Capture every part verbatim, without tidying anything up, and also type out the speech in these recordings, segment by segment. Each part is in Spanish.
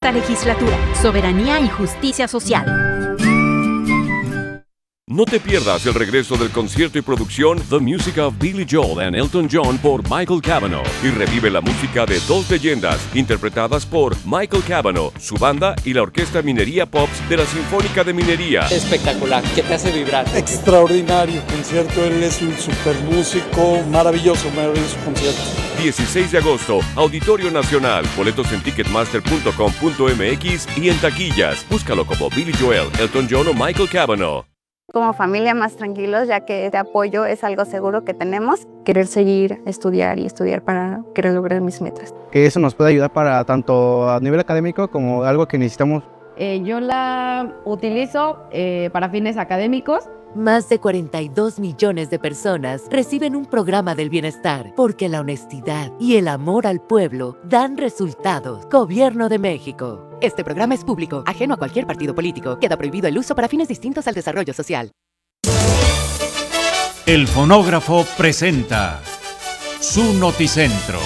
sexta legislatura. Soberanía y justicia social. No te pierdas el regreso del concierto y producción The Music of Billy Joel and Elton John por Michael Cavanaugh y revive la música de dos leyendas interpretadas por Michael Cavanaugh, su banda y la Orquesta Minería Pops de la Sinfónica de Minería. Espectacular, que te hace vibrar. Extraordinario concierto, él es un super músico, maravilloso, maravilloso concierto. dieciséis de agosto, Auditorio Nacional, boletos en ticketmaster punto com punto m x y en taquillas. Búscalo como Billy Joel, Elton John o Michael Cavanaugh. Como familia más tranquilos, ya que este apoyo es algo seguro que tenemos. Querer seguir, estudiar y estudiar para querer lograr mis metas. Que eso nos puede ayudar para tanto a nivel académico como algo que necesitamos. Eh, yo la utilizo eh, para fines académicos. Más de cuarenta y dos millones de personas reciben un programa del bienestar porque la honestidad y el amor al pueblo dan resultados. Gobierno de México. Este programa es público, ajeno a cualquier partido político. Queda prohibido el uso para fines distintos al desarrollo social. El Fonógrafo presenta su Noticentro.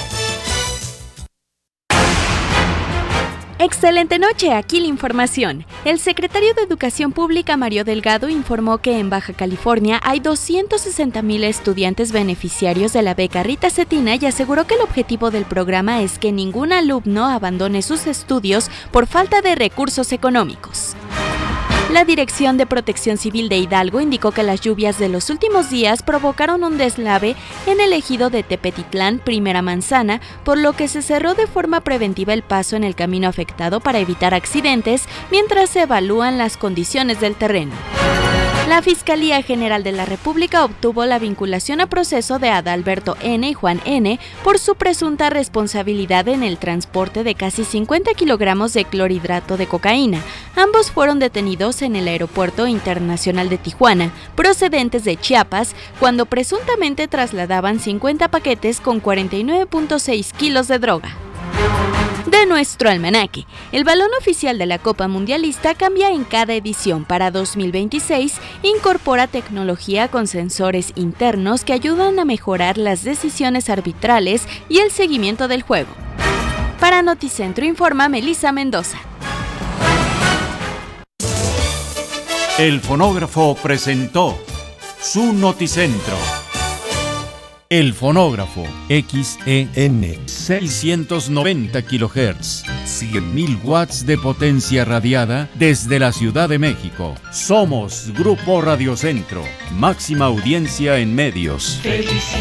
Excelente noche, aquí la información. El secretario de Educación Pública, Mario Delgado, informó que en Baja California hay doscientos sesenta mil estudiantes beneficiarios de la beca Rita Cetina y aseguró que el objetivo del programa es que ningún alumno abandone sus estudios por falta de recursos económicos. La Dirección de Protección Civil de Hidalgo indicó que las lluvias de los últimos días provocaron un deslave en el ejido de Tepetitlán, Primera Manzana, por lo que se cerró de forma preventiva el paso en el camino afectado para evitar accidentes mientras se evalúan las condiciones del terreno. La Fiscalía General de la República obtuvo la vinculación a proceso de Adalberto N. y Juan N. por su presunta responsabilidad en el transporte de casi cincuenta kilogramos de clorhidrato de cocaína. Ambos fueron detenidos en el Aeropuerto Internacional de Tijuana, procedentes de Chiapas, cuando presuntamente trasladaban cincuenta paquetes con cuarenta y nueve punto seis kilos de droga. De nuestro almanaque, el balón oficial de la Copa Mundialista cambia en cada edición. Para dos mil veintiséis, incorpora tecnología con sensores internos que ayudan a mejorar las decisiones arbitrales y el seguimiento del juego. Para Noticentro informa Melissa Mendoza. El Fonógrafo presentó su Noticentro. El Fonógrafo X E N seiscientos noventa kilohertz, cien mil watts de potencia radiada desde la Ciudad de México. Somos Grupo Radio Centro, máxima audiencia en medios.